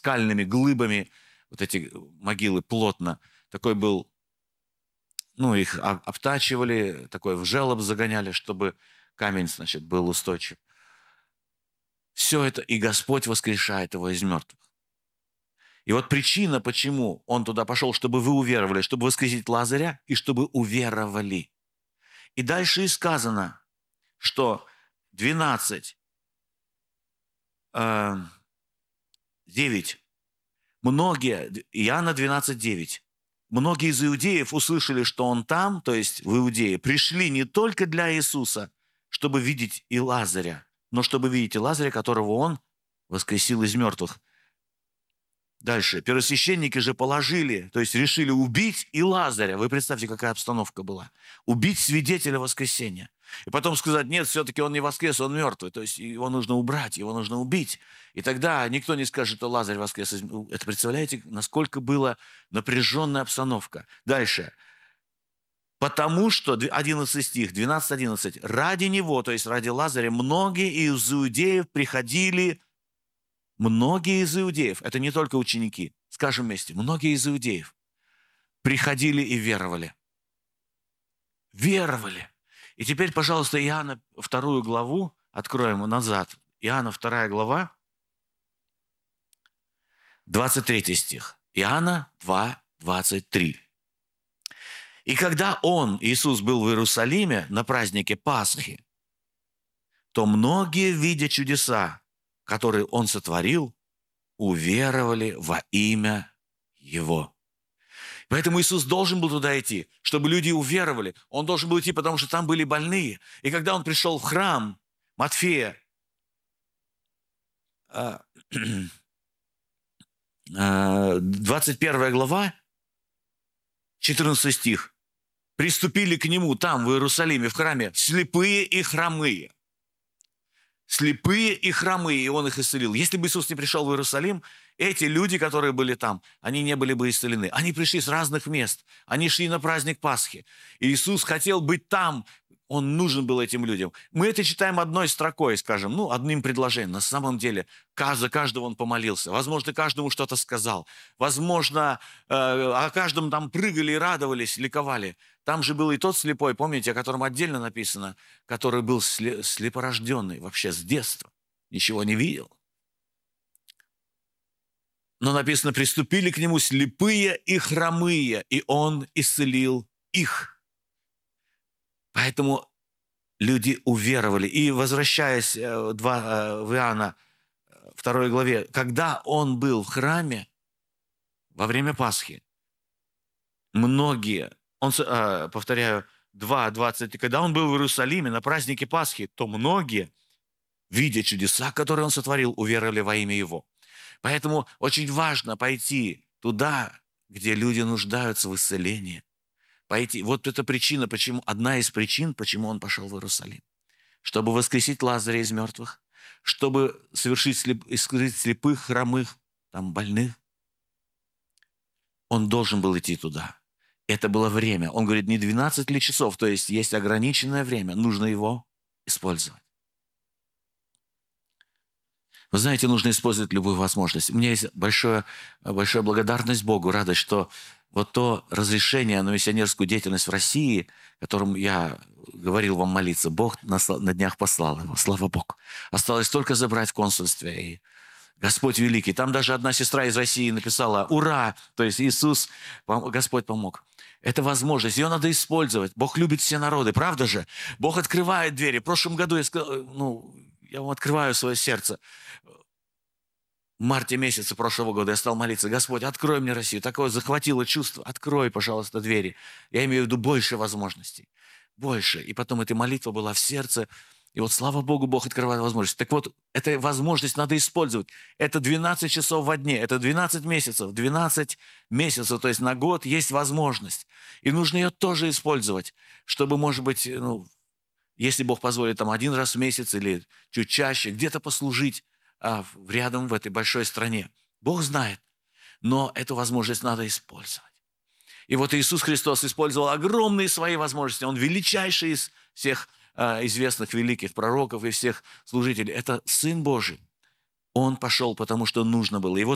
скальными глыбами, вот эти могилы плотно. Такой был, их обтачивали, такой в желоб загоняли, чтобы камень, значит, был устойчив. Все это, и Господь воскрешает его из мертвых. И вот причина, почему он туда пошел, чтобы вы уверовали, чтобы воскресить Лазаря, и чтобы уверовали. И дальше и сказано, что 12, 9, Иоанна 12:9. Многие из иудеев услышали, что он там, то есть в Иудее, пришли не только для Иисуса, чтобы видеть и Лазаря, но чтобы видеть и Лазаря, которого он воскресил из мертвых. Дальше. Первосвященники же положили, то есть решили убить и Лазаря. Вы представьте, какая обстановка была. Убить свидетеля воскресения. И потом сказать, нет, все-таки он не воскрес, он мертвый. То есть его нужно убрать, его нужно убить. И тогда никто не скажет, что Лазарь воскрес. Это представляете, насколько была напряженная обстановка. Дальше. Потому что, 11 стих, 12-11, ради него, то есть ради Лазаря, многие из иудеев приходили. Многие из иудеев, это не только ученики, скажем вместе, многие из иудеев приходили и веровали. Веровали. И теперь, пожалуйста, Иоанна 2 главу откроем назад. Иоанна 2 глава, 23 стих. Иоанна 2, 23. И когда Иисус, был в Иерусалиме на празднике Пасхи, то многие, видя чудеса, которые он сотворил, уверовали во имя его. Поэтому Иисус должен был туда идти, чтобы люди уверовали. Он должен был идти, потому что там были больные. И когда он пришел в храм, Матфея, 21 глава, 14 стих, приступили к нему там, в Иерусалиме, в храме, слепые и хромые. Слепые и хромые, и он их исцелил. Если бы Иисус не пришел в Иерусалим, эти люди, которые были там, они не были бы исцелены. Они пришли с разных мест. Они шли на праздник Пасхи. И Иисус хотел быть там. Он нужен был этим людям. Мы это читаем одной строкой, скажем, одним предложением. На самом деле, за каждого он помолился. Возможно, каждому что-то сказал. Возможно, о каждом там прыгали и радовались, ликовали. Там же был и тот слепой, помните, о котором отдельно написано, который был слепорожденный вообще с детства. Ничего не видел. Но написано, приступили к нему слепые и хромые, и он исцелил их. Поэтому люди уверовали. И возвращаясь в Иоанна 2 главе, когда он был в храме во время Пасхи, многие, повторяю, 2:20, когда он был в Иерусалиме на празднике Пасхи, то многие, видя чудеса, которые он сотворил, уверовали во имя его. Поэтому очень важно пойти туда, где люди нуждаются в исцелении. Пойти. Вот это причина, одна из причин, почему он пошел в Иерусалим. Чтобы воскресить Лазаря из мертвых, чтобы исцелить слепых, хромых, там больных. Он должен был идти туда. Это было время. Он говорит, не 12 ли часов, то есть ограниченное время, нужно его использовать. Вы знаете, нужно использовать любую возможность. У меня есть большая благодарность Богу, радость, что вот то разрешение на миссионерскую деятельность в России, которым я говорил вам молиться, Бог на днях послал его, слава Богу. Осталось только забрать в консульстве, и Господь великий. Там даже одна сестра из России написала «Ура!», то есть Господь помог. Это возможность, ее надо использовать. Бог любит все народы, правда же? Бог открывает двери. В прошлом году я сказал, я вам открываю свое сердце. В марте месяце прошлого года я стал молиться, Господь, открой мне Россию. Такое захватило чувство. Открой, пожалуйста, двери. Я имею в виду больше возможностей. Больше. И потом эта молитва была в сердце. И вот, слава Богу, Бог открывает возможность. Так вот, эту возможность надо использовать. Это 12 часов во дне. Это 12 месяцев. 12 месяцев, то есть на год есть возможность. И нужно ее тоже использовать, чтобы, может быть, если Бог позволит, там 1 раз в месяц или чуть чаще, где-то послужить рядом в этой большой стране. Бог знает, но эту возможность надо использовать. И вот Иисус Христос использовал огромные свои возможности. Он величайший из всех известных великих пророков и всех служителей. Это Сын Божий. Он пошел, потому что нужно было. И вот